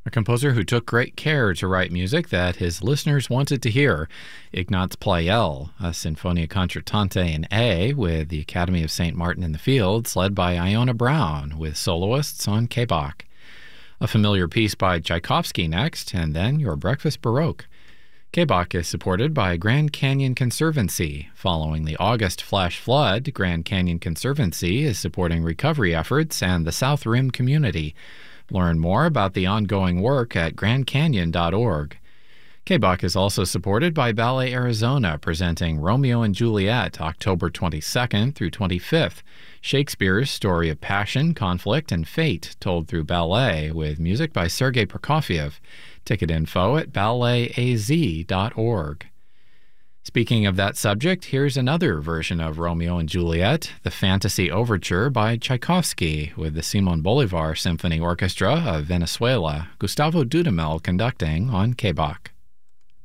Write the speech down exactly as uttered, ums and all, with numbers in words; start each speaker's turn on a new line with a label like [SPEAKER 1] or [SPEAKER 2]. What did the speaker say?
[SPEAKER 1] a composer who took great care to write music that his listeners wanted to hear. Ignaz Pleyel, a Sinfonia Concertante in A with the Academy of Saint Martin in the Fields, led by Iona Brown with soloists on K Bach. A familiar piece by Tchaikovsky next, and then your Breakfast Baroque. K Bach is supported by Grand Canyon Conservancy. Following the August flash flood, Grand Canyon Conservancy is supporting recovery efforts and the South Rim community. Learn more about the ongoing work at grand canyon dot org. K Bach is also supported by Ballet Arizona, presenting Romeo and Juliet October twenty-second through twenty-fifth, Shakespeare's story of passion, conflict, and fate told through ballet, with music by Sergei Prokofiev. Ticket info at ballet a z dot org. Speaking of that subject, here's another version of Romeo and Juliet, the Fantasy Overture by Tchaikovsky, with the Simon Bolivar Symphony Orchestra of Venezuela, Gustavo Dudamel conducting on K Bach.